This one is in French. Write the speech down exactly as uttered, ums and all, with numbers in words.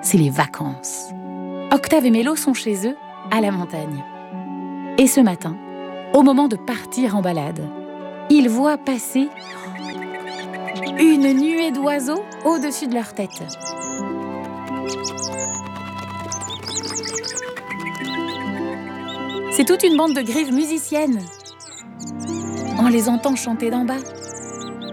c'est les vacances. Octave et Mélo sont chez eux, à la montagne. Et ce matin, au moment de partir en balade, ils voient passer une nuée d'oiseaux au-dessus de leur tête. C'est toute une bande de grives musiciennes. On les entend chanter d'en bas.